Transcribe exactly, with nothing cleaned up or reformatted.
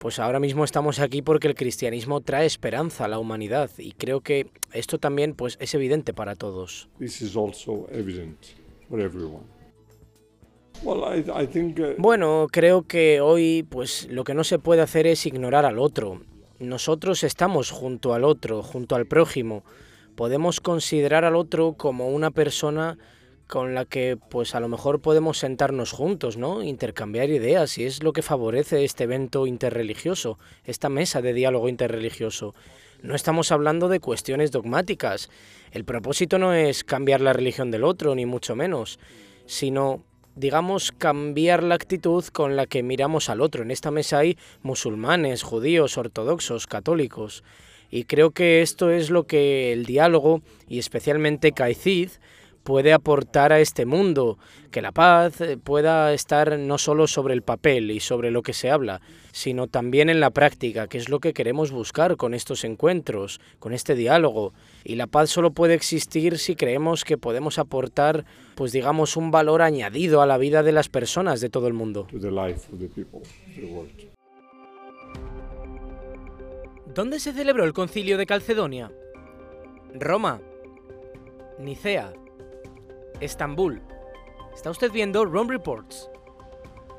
Pues ahora mismo estamos aquí porque el cristianismo trae esperanza a la humanidad y creo que esto también pues, es evidente para todos. This is also evident for everyone. Well, I, I think, uh... Bueno, creo que hoy pues lo que no se puede hacer es ignorar al otro. Nosotros estamos junto al otro, junto al prójimo. Podemos considerar al otro como una persona con la que pues a lo mejor podemos sentarnos juntos, ¿no? Intercambiar ideas, y es lo que favorece este evento interreligioso, esta mesa de diálogo interreligioso. No estamos hablando de cuestiones dogmáticas. El propósito no es cambiar la religión del otro, ni mucho menos, sino, digamos, cambiar la actitud con la que miramos al otro. En esta mesa hay musulmanes, judíos, ortodoxos, católicos, y creo que esto es lo que el diálogo, y especialmente Caicid, puede aportar a este mundo, que la paz pueda estar no solo sobre el papel y sobre lo que se habla, sino también en la práctica, que es lo que queremos buscar con estos encuentros, con este diálogo. Y la paz solo puede existir si creemos que podemos aportar, pues digamos, un valor añadido a la vida de las personas de todo el mundo. To the life of the people, the world. ¿Dónde se celebró el Concilio de Calcedonia? Roma, Nicea, Estambul. Está usted viendo Rome Reports.